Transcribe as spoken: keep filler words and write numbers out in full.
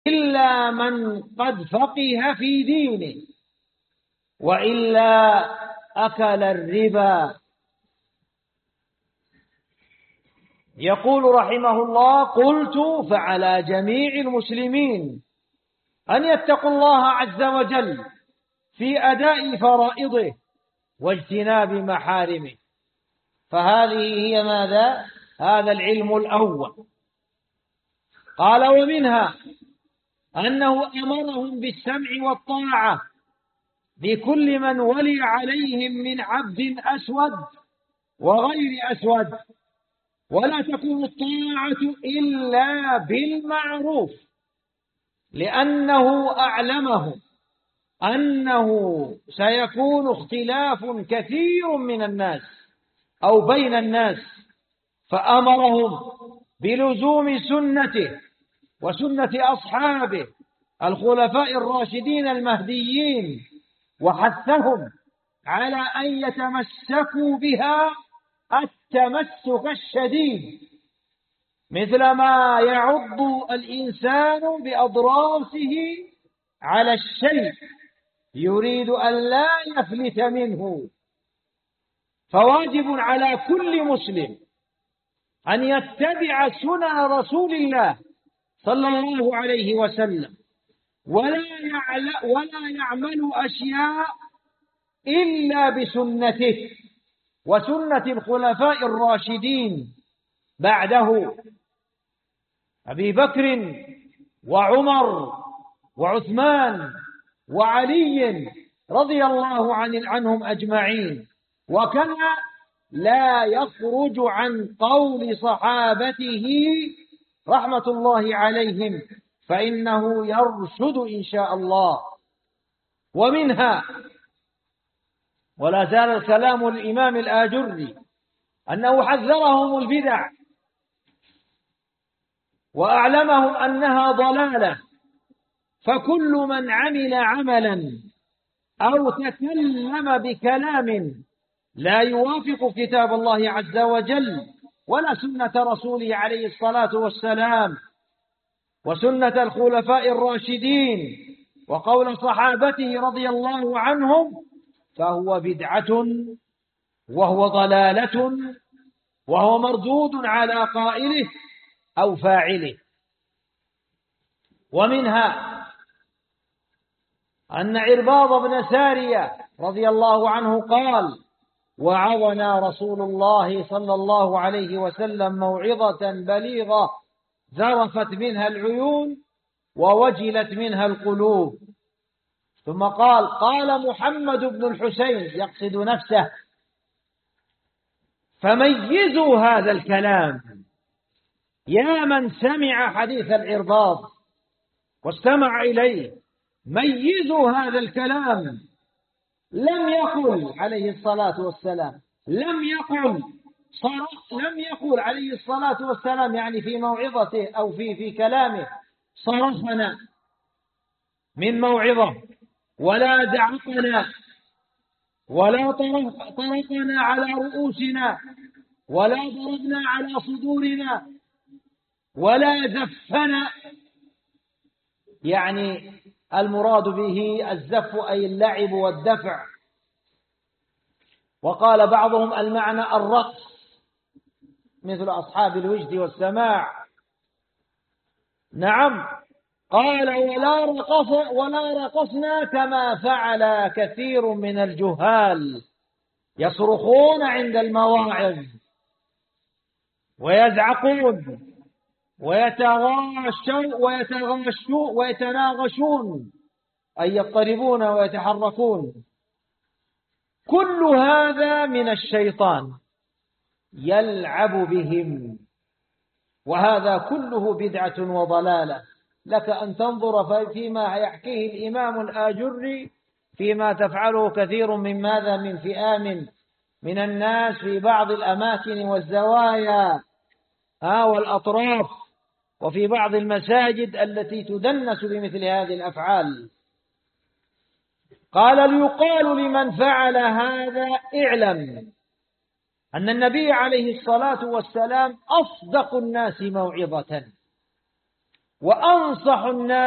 إلا من قد فقه في دينه، وإلا أكل الربا. يقول رحمه الله: قلت فعلى جميع المسلمين أن يتقوا الله عز وجل في أداء فرائضه واجتناب محارمه. فهذه هي ماذا؟ هذا العلم الأول. قال: ومنها أنه أمرهم بالسمع والطاعة بكل من ولي عليهم من عبد أسود وغير أسود، ولا تكون الطاعة إلا بالمعروف، لأنه أعلمهم أنه سيكون اختلاف كثير من الناس أو بين الناس، فأمرهم بلزوم سنته وسنة أصحابه الخلفاء الراشدين المهديين، وحثهم على أن يتمسكوا بها التمسك الشديد، مثل ما يعض الإنسان بأضراسه على الشيء يريد أن لا يفلت منه. فواجب على كل مسلم أن يتبع سنن رسول الله صلى الله عليه وسلم، ولا ولا يعمل أشياء إلا بسنته وسنة الخلفاء الراشدين بعده، أبي بكر وعمر وعثمان وعلي رضي الله عنهم أجمعين. وكان لا يخرج عن قول صحابته رحمة الله عليهم، فإنه يرشد إن شاء الله. ومنها، ولا زال الكلام الإمام الآجري، أنه حذرهم البدع وأعلمهم أنها ضلالة، فكل من عمل عملا أو تكلم بكلام لا يوافق كتاب الله عز وجل ولا سنة رسوله عليه الصلاة والسلام وسنة الخلفاء الراشدين وقول صحابته رضي الله عنهم، فهو بدعة وهو ضلالة وهو مردود على قائله أو فاعله. ومنها أن عرباض بن سارية رضي الله عنه قال: وعظنا رسول الله صلى الله عليه وسلم موعظة بليغة ذرفت منها العيون ووجلت منها القلوب. ثم قال: قال محمد بن الحسين يقصد نفسه: فميزوا هذا الكلام يا من سمع حديث العرباض واستمع إليه، ميزوا هذا الكلام. لم يقل عليه الصلاة والسلام لم يقل لم يقل عليه الصلاة والسلام يعني في موعظته أو في في كلامه صرفنا من موعظة، ولا دعقنا، ولا طرقنا على رؤوسنا، ولا ضربنا على صدورنا، ولا زفنا، يعني المراد به الزف أي اللعب والدفع. وقال بعضهم المعنى الرقص مثل أصحاب الوجد والسماع. نعم. قال: ولا رقص ولا رقصنا كما فعل كثير من الجهال، يصرخون عند المواعظ ويزعقون ويتغاشون ويتغاشون ويتناغشون، أي يضطربون ويتحركون. كل هذا من الشيطان يلعب بهم، وهذا كله بدعة وضلالة. لك أن تنظر فيما يحكيه الإمام الآجري فيما تفعله كثير من ماذا من فئام من الناس في بعض الأماكن والزوايا ها والأطراف وفي بعض المساجد التي تدنس بمثل هذه الأفعال. قال: ليقال لمن فعل هذا: اعلم أن النبي عليه الصلاة والسلام أصدق الناس موعظة وأنصح الناس